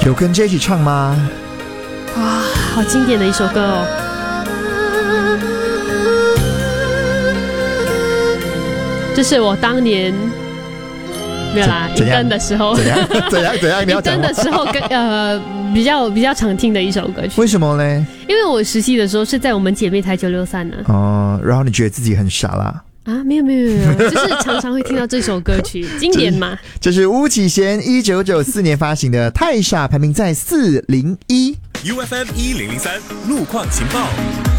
有跟着一起唱吗？ 哇，好经典的一首歌哦。这是我当年没有啦，一更的时候， 怎样？你要讲一更的时候比较常听的一首歌曲。 为什么呢？ 因为我实习的时候是在我们姐妹台963呢。 哦，然后你觉得自己很傻啦？ 啊，没有，就是常常会听到这首歌曲，经典嘛。 这是巫启贤1994年发行的《太傻》，排名在401。 UFM 1003路况情报。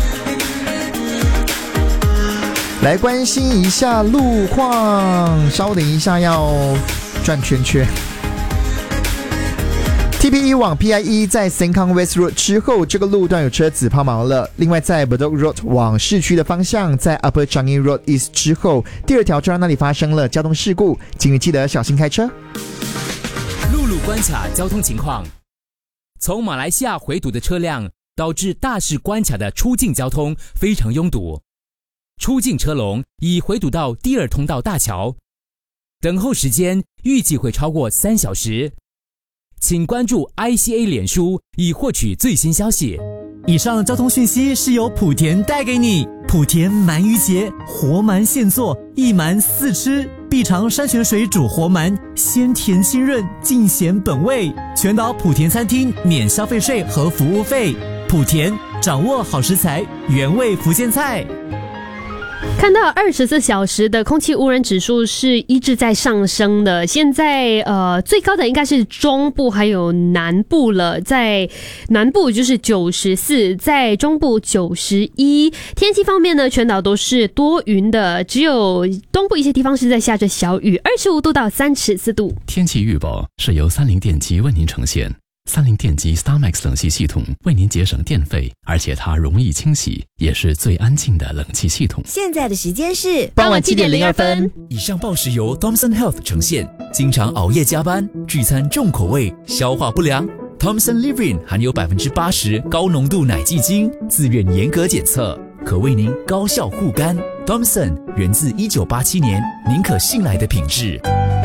来关心一下路况，稍等一下要转圈圈。TP1 往 PIE 在 Sengkang West Road 之后，这个路段有车子抛锚了。另外，在 Bedok Road 往市区的方向，在 Upper Changi Road East 之后，第二条车道那里发生了交通事故，请你记得小心开车。 陆路关卡交通情况：从马来西亚回堵的车辆，导致大市关卡的出境交通非常拥堵。出境车龙已回堵到第二通道大桥，等候时间预计会超过3小时。请关注 ICA 脸书以获取最新消息。 以上交通讯息是由莆田带给你。莆田鳗鱼节，活鳗现做，一鳗4吃，必尝山泉水煮活鳗，鲜甜清润，尽显本味。全岛莆田餐厅免消费税和服务费。莆田掌握好食材，原味福建菜。 看到24小时的空气污染指数是一直在上升的，现在最高的应该是中部还有南部了，在南部就是94，在中部91。天气方面呢，全岛都是多云的，只有东部一些地方是在下着小雨，25度到34度。 天气预报是由30电机为您呈现。30电机 StarMax 冷气系统为您节省电费，而且它容易清洗，也是最安静的冷气系统。 现在的时间是傍晚7点02分。 以上报时由 Thomson Health 呈现。经常熬夜加班，聚餐重口味，消化不良。Thomson Livrin 含有80%高浓度奶蓟精，自愿严格检测，可为您高效护肝。Thomson 源自1987年，您可信赖的品质。